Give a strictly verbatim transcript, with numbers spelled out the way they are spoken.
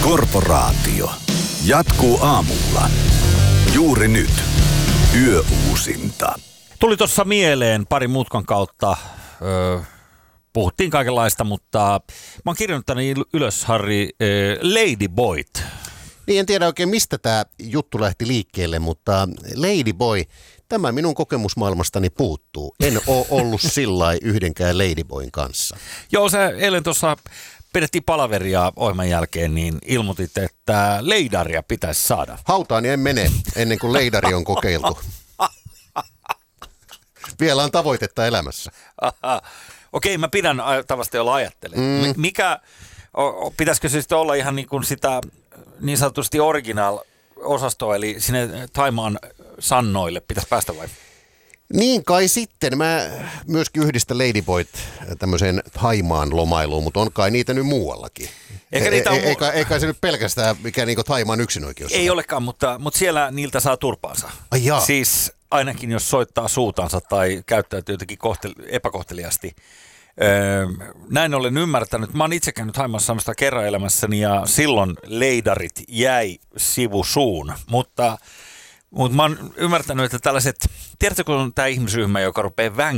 Korporaatio jatkuu aamulla. Juuri nyt. Yöuusinta. Tuli tuossa mieleen pari mutkan kautta. Öö, puhuttiin kaikenlaista, mutta mä oon kirjoittanut tänne ylös, Harri, öö, Ladyboyt. Niin, en tiedä oikein mistä tämä juttu lähti liikkeelle, mutta Ladyboy, tämä minun kokemusmaailmastani puuttuu. En ole ollut sillai yhdenkään Ladyboyn kanssa. Joo, sä eilen tuossa pidettiin palaveria ohjelman jälkeen, niin ilmoitit, että leidaria pitäisi saada. Hautaani en mene ennen kuin leidari on kokeiltu. Vielä on tavoitetta elämässä. Okei, mä pidän tavasta, jolla ajattelen. Mm. Mikä, pitäisikö se sitten olla ihan niin kuin sitä niin sanotusti original-osastoa, eli sinne Thaimaan sannoille pitäisi päästä vai? Niin kai sitten. Mä myöskin yhdistän Ladyboyt tämmöiseen Thaimaan lomailuun, mutta on kai niitä nyt muuallakin. Eikä niitä on... Eikä, eikä se nyt pelkästään mikä niinku Thaimaan yksinoikeus. Ei olekaan, mutta, mutta siellä niiltä saa turpaansa. Ai jaa. Siis ainakin jos soittaa suutansa tai käyttäytyy jotenkin kohtel- epäkohteliasti. Öö, näin olen ymmärtänyt. Mä oon itse käynyt Thaimaassa samasta kerran elämässäni ja silloin leidarit jäi sivusuun, mutta... Mutta mä oon ymmärtänyt, että tällaiset, tiedätkö kun on tämä ihmisryhmä, joka rupeaa väng